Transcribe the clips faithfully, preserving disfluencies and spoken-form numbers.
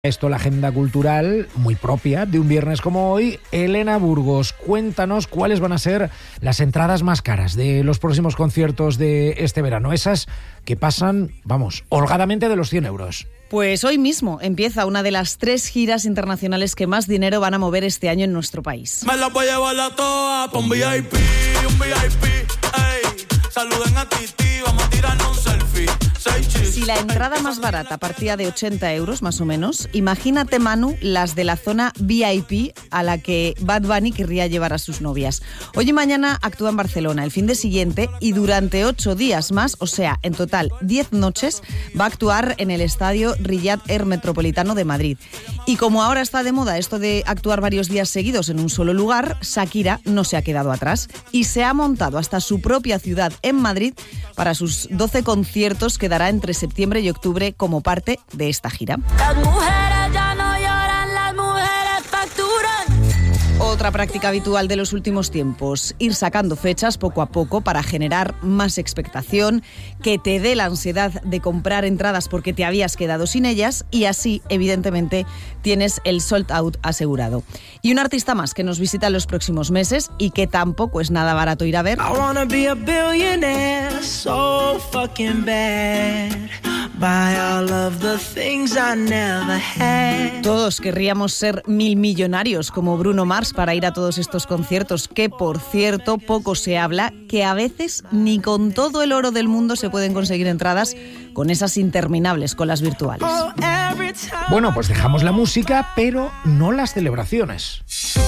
Esto, la agenda cultural muy propia de un viernes como hoy. Elena Burgos, cuéntanos cuáles van a ser las entradas más caras de los próximos conciertos de este verano. Esas que pasan, vamos, holgadamente de los cien euros. Pues hoy mismo empieza una de las tres giras internacionales que más dinero van a mover este año en nuestro país. Me la voy a llevar a toa pa' un V I P, un V I P, ey. Saluden a Titi, vamos a tirarnos un selfie. Si la entrada más barata partía de ochenta euros, más o menos, imagínate, Manu, las de la zona V I P a la que Bad Bunny querría llevar a sus novias. Hoy y mañana actúa en Barcelona, el fin de siguiente, y durante ocho días más, o sea, en total diez noches, va a actuar en el estadio Riyad Air Metropolitano de Madrid. Y como ahora está de moda esto de actuar varios días seguidos en un solo lugar, Shakira no se ha quedado atrás y se ha montado hasta su propia ciudad en Madrid para sus doce conciertos que dará entre septiembre y octubre como parte de esta gira. Las mujeres ya no lloran, las mujeres facturan. Otra práctica habitual de los últimos tiempos, ir sacando fechas poco a poco para generar más expectación, que te dé la ansiedad de comprar entradas porque te habías quedado sin ellas y así, evidentemente, tienes el sold out asegurado. Y un artista más que nos visita en los próximos meses y que tampoco es nada barato ir a ver. I wanna be a billionaire, so fucking bad. Buy all of the things I never had. Todos querríamos ser mil millonarios como Bruno Mars para ir a todos estos conciertos, que por cierto poco se habla, que a veces ni con todo el oro del mundo se pueden conseguir entradas con esas interminables colas virtuales. Bueno, pues dejamos la música, pero no las celebraciones.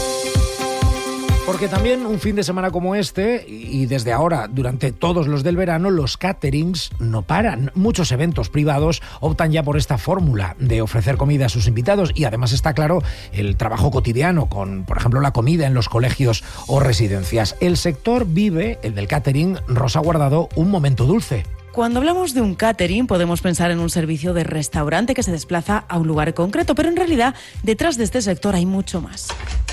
Porque también un fin de semana como este, y desde ahora, durante todos los del verano, los caterings no paran. Muchos eventos privados optan ya por esta fórmula de ofrecer comida a sus invitados y además está claro el trabajo cotidiano con, por ejemplo, la comida en los colegios o residencias. El sector vive, el del catering, Rosa Guardado, un momento dulce. Cuando hablamos de un catering podemos pensar en un servicio de restaurante que se desplaza a un lugar concreto, pero en realidad detrás de este sector hay mucho más.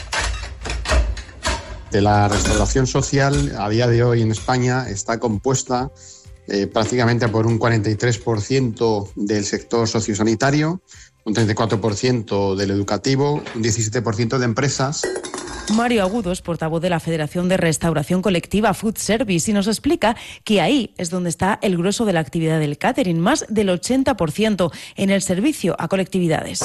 De la restauración social a día de hoy en España está compuesta eh, prácticamente por un cuarenta y tres por ciento del sector sociosanitario, un treinta y cuatro por ciento del educativo, un diecisiete por ciento de empresas. Mario Agudo es portavoz de la Federación de Restauración Colectiva Food Service y nos explica que ahí es donde está el grueso de la actividad del catering, más del ochenta por ciento en el servicio a colectividades.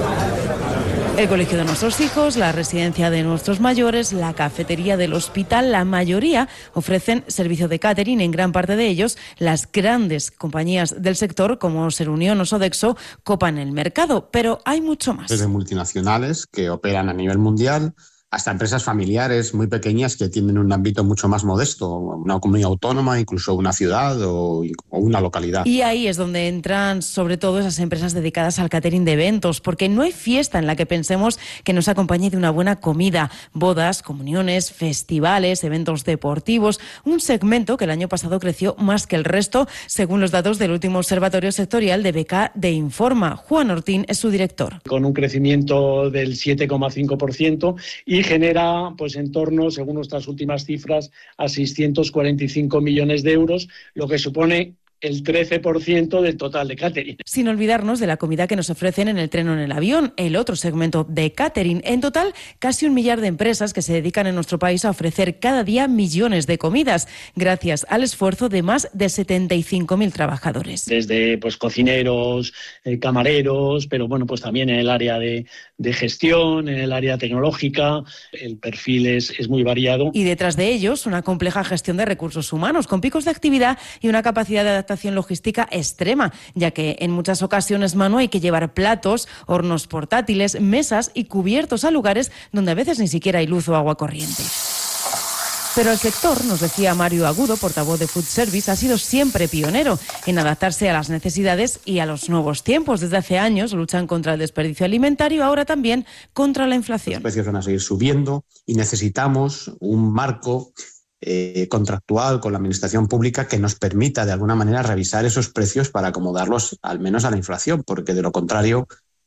El colegio de nuestros hijos, la residencia de nuestros mayores, la cafetería del hospital, la mayoría ofrecen servicio de catering. En gran parte de ellos, las grandes compañías del sector, como Serunión o Sodexo, copan el mercado, pero hay mucho más. Desde multinacionales que operan a nivel mundial, hasta empresas familiares muy pequeñas que tienen un ámbito mucho más modesto, una comunidad autónoma, incluso una ciudad o, o una localidad. Y ahí es donde entran sobre todo esas empresas dedicadas al catering de eventos, porque no hay fiesta en la que pensemos que nos acompañe de una buena comida. Bodas, comuniones, festivales, eventos deportivos, un segmento que el año pasado creció más que el resto, según los datos del último observatorio sectorial de B K de Informa. Juan Ortín es su director. Con un crecimiento del siete coma cinco por ciento y genera, pues en torno, según nuestras últimas cifras, a seiscientos cuarenta y cinco millones de euros, lo que supone el trece por ciento del total de catering. Sin olvidarnos de la comida que nos ofrecen en el tren o en el avión, el otro segmento de catering. En total, casi un millar de empresas que se dedican en nuestro país a ofrecer cada día millones de comidas, gracias al esfuerzo de más de setenta y cinco mil trabajadores. Desde pues cocineros, eh, camareros, pero bueno, pues también en el área de, de gestión, en el área tecnológica, el perfil es, es muy variado. Y detrás de ellos, una compleja gestión de recursos humanos, con picos de actividad y una capacidad de adaptación logística extrema, ya que en muchas ocasiones, Manu, hay que llevar platos, hornos portátiles, mesas y cubiertos a lugares donde a veces ni siquiera hay luz o agua corriente. Pero el sector, nos decía Mario Agudo, portavoz de Food Service, ha sido siempre pionero en adaptarse a las necesidades y a los nuevos tiempos. Desde hace años luchan contra el desperdicio alimentario, ahora también contra la inflación. Los precios van a seguir subiendo y necesitamos un marco Eh, contractual con la administración pública que nos permita de alguna manera revisar esos precios para acomodarlos al menos a la inflación, porque de lo contrario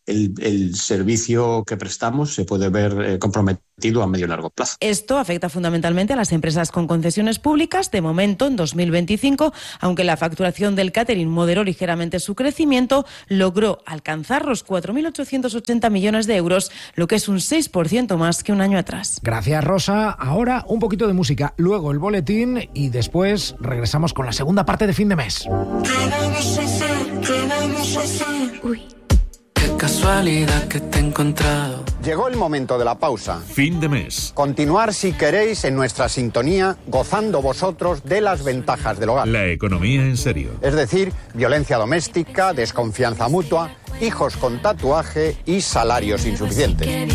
el, el servicio que prestamos se puede ver eh, comprometido a medio y largo plazo. Esto afecta fundamentalmente a las empresas con concesiones públicas. De momento, en dos mil veinticinco, aunque la facturación del catering moderó ligeramente su crecimiento, logró alcanzar los cuatro mil ochocientos ochenta millones de euros, lo que es un seis por ciento más que un año atrás. Gracias, Rosa. Ahora un poquito de música, luego el boletín y después regresamos con la segunda parte de fin de mes. ¿Qué vamos a hacer? ¿Qué vamos a hacer? Uy. Qué casualidad que te he encontrado. Llegó el momento de la pausa. Fin de mes. Continuar, si queréis, en nuestra sintonía, gozando vosotros de las ventajas del hogar. La economía en serio. Es decir, violencia doméstica, desconfianza mutua, hijos con tatuaje y salarios insuficientes.